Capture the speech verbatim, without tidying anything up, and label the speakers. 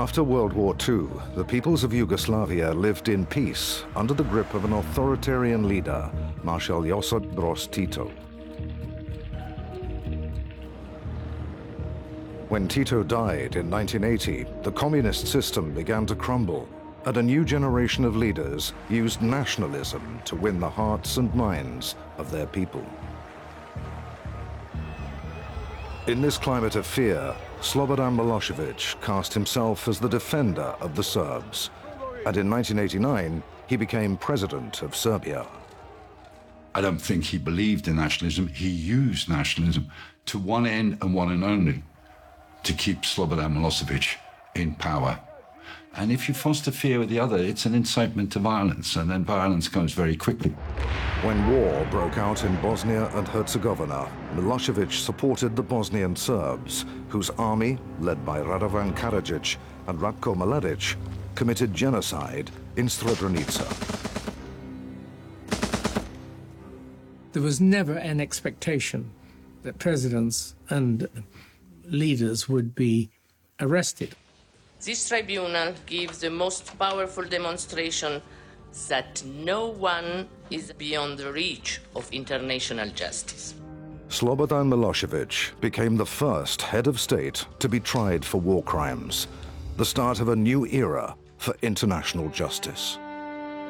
Speaker 1: After World War Two, the peoples of Yugoslavia lived in peace under the grip of an authoritarian leader, Marshal Josip Broz Tito. When Tito died in nineteen eighty, the communist system began to crumble, and a new generation of leaders used nationalism to win the hearts and minds of their people. In this climate of fear, Slobodan Milosevic cast himself as the defender of the Serbs, and in nineteen eighty-nine, he became president of Serbia.
Speaker 2: I don't think he believed in nationalism. He used nationalism to one end and one end only, to keep Slobodan Milosevic in power. And if you foster fear with the other, it's an incitement to violence, and then violence goes very quickly.
Speaker 1: When war broke out in Bosnia and Herzegovina, Milosevic supported the Bosnian Serbs, whose army, led by Radovan Karadzic and Ratko Mladic, committed genocide in Srebrenica.
Speaker 3: There was never an expectation that presidents and leaders would be arrested.
Speaker 4: This tribunal gives the most powerful demonstration that no one is beyond the reach of international justice.
Speaker 1: Slobodan Milosevic became the first head of state to be tried for war crimes, the start of a new era for international justice.